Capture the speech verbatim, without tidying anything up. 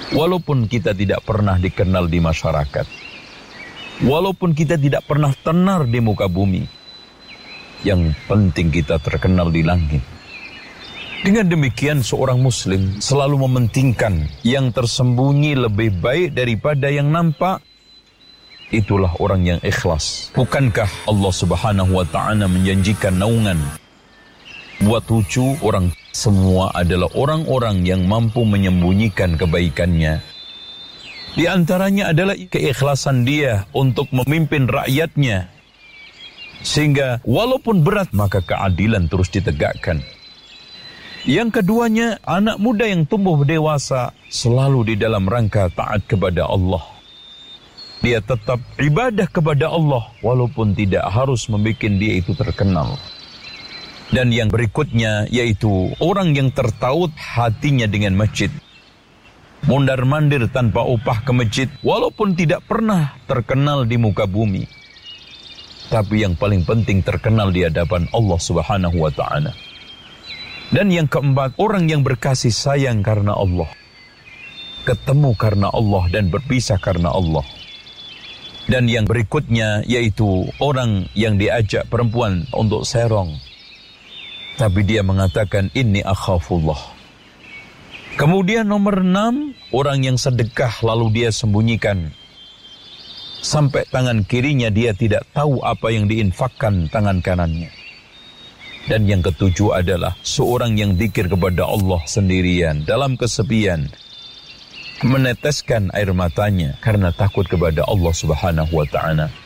Walaupun kita tidak pernah dikenal di masyarakat, walaupun kita tidak pernah tenar di muka bumi, yang penting kita terkenal di langit. Dengan demikian seorang muslim selalu mementingkan yang tersembunyi lebih baik daripada yang nampak. Itulah orang yang ikhlas. Bukankah Allah Subhanahu wa ta'ala menjanjikan naungan buat tujuh orang? Semua adalah orang-orang yang mampu menyembunyikan kebaikannya. Di antaranya adalah keikhlasan dia untuk memimpin rakyatnya. Sehingga walaupun berat, maka keadilan terus ditegakkan. Yang keduanya, anak muda yang tumbuh dewasa selalu di dalam rangka taat kepada Allah. Dia tetap ibadah kepada Allah walaupun tidak harus membuat dia itu terkenal. Dan yang berikutnya yaitu orang yang tertaut hatinya dengan masjid. Mondar-mandir tanpa upah ke masjid walaupun tidak pernah terkenal di muka bumi. Tapi yang paling penting terkenal di hadapan Allah Subhanahu wa ta'ala. Dan yang keempat, orang yang berkasih sayang karena Allah. Ketemu karena Allah dan berpisah karena Allah. Dan yang berikutnya yaitu orang yang diajak perempuan untuk serong. Tapi dia mengatakan, inni akhafullah. Kemudian nomor enam, orang yang sedekah lalu dia sembunyikan. Sampai tangan kirinya dia tidak tahu apa yang diinfakkan tangan kanannya. Dan yang ketujuh adalah seorang yang zikir kepada Allah sendirian, dalam kesepian. Meneteskan air matanya karena takut kepada Allah Subhanahu wa ta'ala.